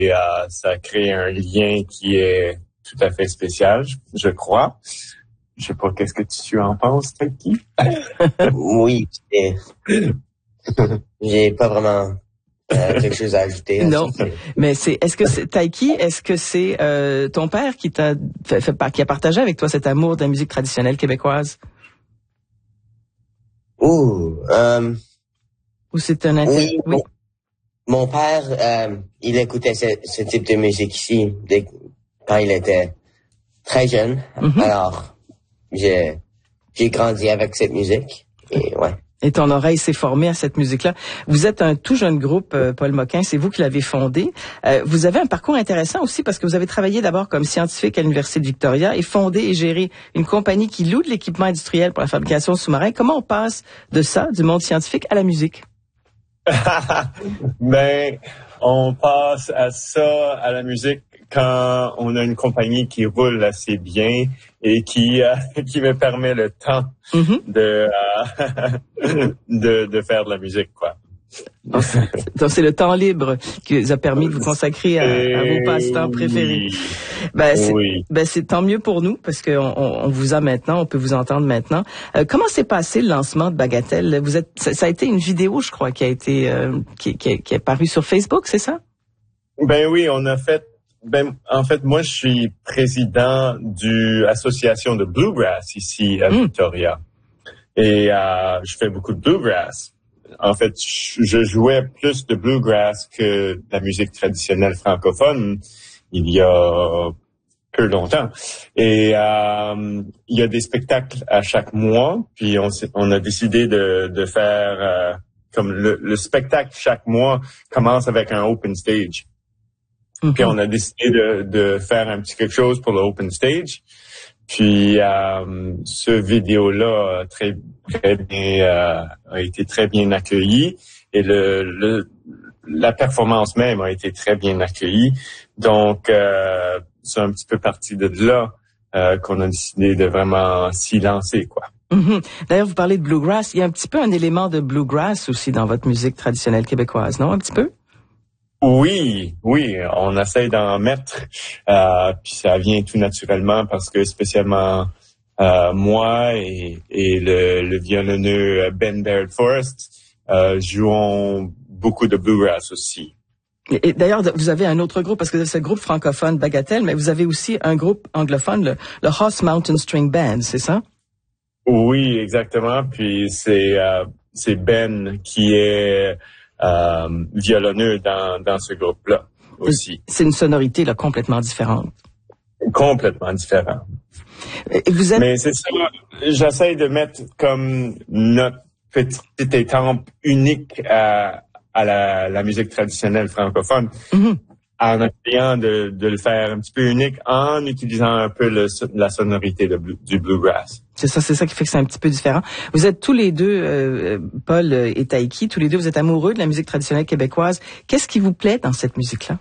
ça crée un lien qui est tout à fait spécial, je crois. Je sais pas qu'est-ce que tu en penses, Taiki? Oui, j'ai pas vraiment quelque chose à ajouter. Non, mais est-ce que c'est Taiki, est-ce que c'est ton père qui t'a qui a partagé avec toi cet amour de la musique traditionnelle québécoise? Ou c'est un intérêt? Oui. Mon père, il écoutait ce type de musique ici quand il était très jeune. Mm-hmm. Alors, j'ai grandi avec cette musique. Et ouais. Et ton oreille s'est formée à cette musique-là. Vous êtes un tout jeune groupe, Paul Moquin, c'est vous qui l'avez fondé. Vous avez un parcours intéressant aussi parce que vous avez travaillé d'abord comme scientifique à l'Université de Victoria et fondé et géré une compagnie qui loue de l'équipement industriel pour la fabrication de sous-marins. Comment on passe de ça, du monde scientifique, à la musique? Ben, on passe à la musique quand on a une compagnie qui roule assez bien et qui me permet le temps Mm-hmm. de faire de la musique, quoi. Donc c'est le temps libre qui vous a permis de vous consacrer à vos passe-temps préférés. Oui. C'est tant mieux pour nous parce que on vous a maintenant, on peut vous entendre maintenant. Comment s'est passé le lancement de Bagatelle? Ça a été une vidéo, je crois, qui a été qui est parue sur Facebook, c'est ça? Ben oui, on a fait. En fait, moi, je suis président de l'association de Bluegrass ici à Victoria. Et je fais beaucoup de Bluegrass. En fait, je jouais plus de Bluegrass que de la musique traditionnelle francophone il y a peu longtemps. Et il y a des spectacles à chaque mois. Puis on a décidé de faire comme le spectacle chaque mois commence avec un open stage. Mm-hmm. Puis on a décidé de faire un petit quelque chose pour le open stage. Puis ce vidéo-là très bien a été très bien accueilli et la performance même a été très bien accueillie. Donc c'est un petit peu parti de là qu'on a décidé de vraiment s'y lancer, quoi. Mm-hmm. D'ailleurs, vous parlez de bluegrass. Il y a un petit peu un élément de bluegrass aussi dans votre musique traditionnelle québécoise, non? Un petit peu? Oui, on essaie d'en mettre, puis ça vient tout naturellement parce que spécialement moi et le violonneux Ben Baird Forrest jouons beaucoup de bluegrass aussi. Et d'ailleurs, vous avez un autre groupe, parce que c'est le groupe francophone Bagatelle, mais vous avez aussi un groupe anglophone, le Hoss Mountain String Band, c'est ça? Oui, exactement. Puis c'est Ben qui est violonneux dans ce groupe-là aussi. C'est une sonorité là complètement différente. Complètement différente. Et vous êtes... Mais c'est ça, j'essaie de mettre comme notre petite étampe unique à la musique traditionnelle francophone, mm-hmm. en essayant de le faire un petit peu unique en utilisant un peu la sonorité du bluegrass. C'est ça qui fait que c'est un petit peu différent. Vous êtes tous les deux, Paul et Taiki, tous les deux, vous êtes amoureux de la musique traditionnelle québécoise. Qu'est-ce qui vous plaît dans cette musique-là?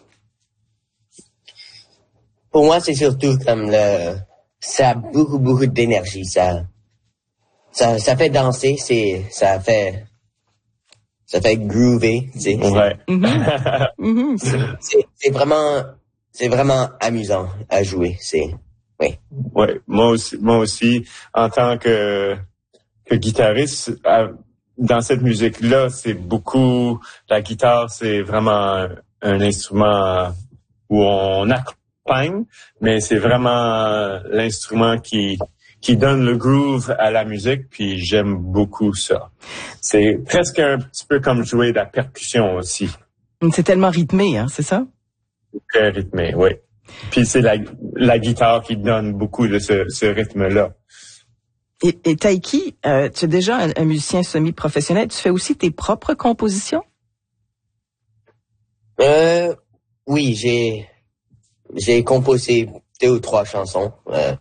Pour moi, c'est surtout comme ça a beaucoup d'énergie. Ça fait danser, ça fait groover, tu sais. Ouais. C'est vraiment amusant à jouer, oui. Ouais, moi aussi, en tant que guitariste, dans cette musique-là, c'est beaucoup, la guitare, c'est vraiment un instrument où on accompagne, mais c'est vraiment l'instrument qui donne le groove à la musique, puis j'aime beaucoup ça. C'est presque un petit peu comme jouer de la percussion aussi. C'est tellement rythmé, hein, c'est ça? Très rythmé, oui. Puis c'est la guitare qui donne beaucoup de ce rythme-là. Et Taiki, tu es déjà un musicien semi-professionnel. Tu fais aussi tes propres compositions? Oui, j'ai composé 2 ou 3 chansons.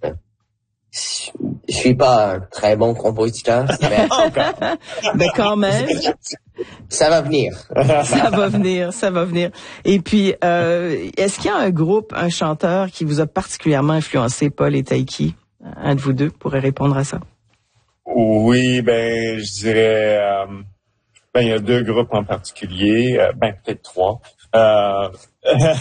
Je suis pas un très bon compositeur, mais quand même. Ça va venir. Ça va venir. Et puis, est-ce qu'il y a un groupe, un chanteur qui vous a particulièrement influencé, Paul et Taiki? Un de vous deux pourrait répondre à ça. Oui, je dirais, il y a 2 groupes en particulier, peut-être 3.